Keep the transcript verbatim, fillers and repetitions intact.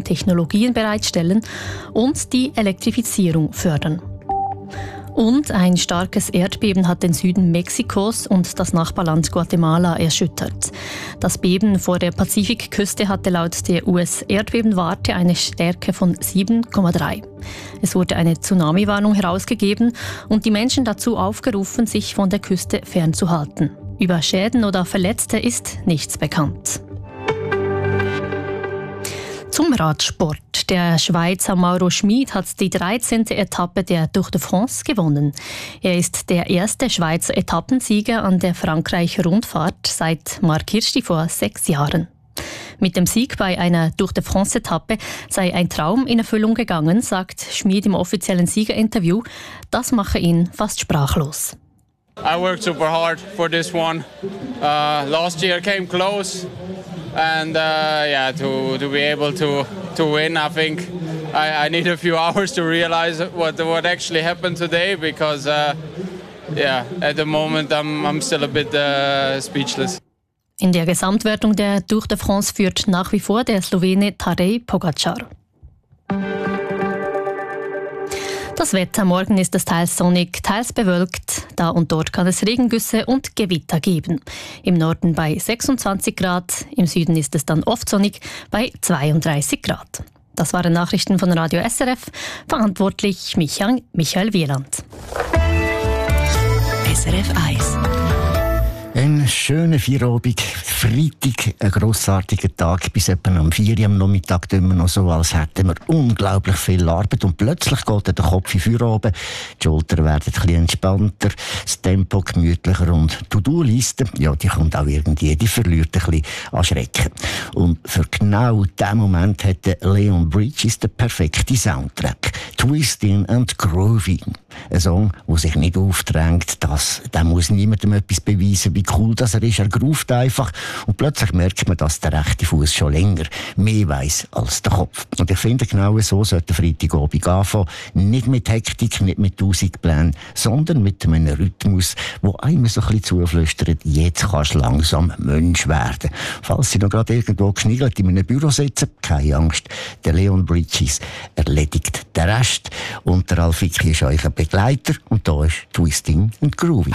Technologien bereitstellen und die Elektrifizierung fördern. Und ein starkes Erdbeben hat den Süden Mexikos und das Nachbarland Guatemala erschüttert. Das Beben vor der Pazifikküste hatte laut der U S-Erdbebenwarte eine Stärke von sieben Komma drei. Es wurde eine Tsunami-Warnung herausgegeben und die Menschen dazu aufgerufen, sich von der Küste fernzuhalten. Über Schäden oder Verletzte ist nichts bekannt. Zum Radsport. Der Schweizer Mauro Schmid hat die dreizehnte Etappe der Tour de France gewonnen. Er ist der erste Schweizer Etappensieger an der Frankreich-Rundfahrt seit Marc Hirschi vor sechs Jahren. Mit dem Sieg bei einer Tour de France-Etappe sei ein Traum in Erfüllung gegangen, sagt Schmid im offiziellen Siegerinterview. Das mache ihn fast sprachlos. I worked super hard for this one. Uh, last year came close, and uh, yeah, to to be able to to win, I think I, I need a few hours to realize what what actually happened today, because uh, yeah, at the moment I'm I'm still a bit uh, speechless. In der Gesamtwertung der Tour de France führt nach wie vor der Slowene Tadej Pogačar. Das Wetter: Morgen ist es teils sonnig, teils bewölkt. Da und dort kann es Regengüsse und Gewitter geben. Im Norden bei sechsundzwanzig Grad, im Süden ist es dann oft sonnig bei zweiunddreißig Grad. Das waren Nachrichten von Radio S R F. Verantwortlich Michael, Michael Wieland. S R F eins. Ein schöner Feierabend, Freitag, ein grossartiger Tag, bis etwa am vier Uhr am Nachmittag tun wir noch so, als hätten wir unglaublich viel Arbeit und plötzlich geht der Kopf in Feierabend, die Schultern werden ein bisschen entspannter, das Tempo gemütlicher und die To-Do-Liste, ja, die kommt auch irgendwie, die verliert ein bisschen an Schrecken. Und für genau diesen Moment hat Leon Bridges den perfekten Soundtrack. Twisting and Grooving. Ein Song, der sich nicht aufdrängt, dass, der muss niemandem etwas beweisen, wie cool das er ist. Er groovt einfach und plötzlich merkt man, dass der rechte Fuß schon länger mehr weiss als der Kopf. Und ich finde, genau so sollte der Freitagabend anfangen. Nicht mit Hektik, nicht mit tausend Plänen, sondern mit einem Rhythmus, der einem so ein bisschen zuflüstert, jetzt kannst du langsam Mensch werden. Falls Sie noch gerade irgendwo geschniegelt in einem Büro sitzen, keine Angst, der Leon Bridges erledigt den Rest. Und der Ralf Icki ist euch ein Begleiter und da ist Twisting and Grooving.